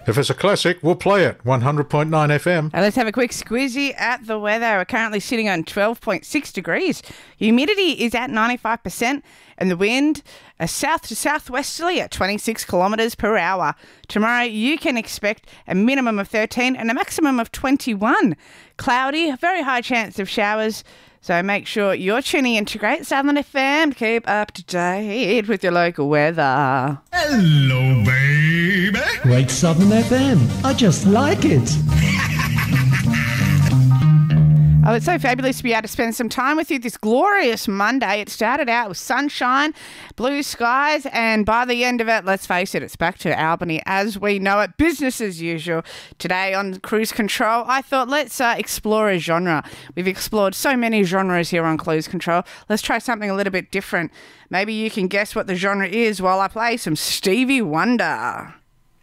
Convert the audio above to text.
If it's a classic, we'll play it. 100.9 FM. Now let's have a quick squeezy at the weather. We're currently sitting on 12.6 degrees. Humidity is at 95% and the wind south to southwesterly at 26 kilometres per hour. Tomorrow you can expect a minimum of 13 and a maximum of 21. Cloudy, very high chance of showers. So make sure you're tuning into Great Southern FM to keep up to date with your local weather. Hello, baby. Great Southern FM. I just like it. Oh, it's so fabulous to be able to spend some time with you this glorious Monday. It started out with sunshine, blue skies, and by the end of it, let's face it, it's back to Albany as we know it, business as usual. Today on Cruise Control, I thought let's explore a genre. We've explored so many genres here on Cruise Control. Let's try something a little bit different. Maybe you can guess what the genre is while I play some Stevie Wonder.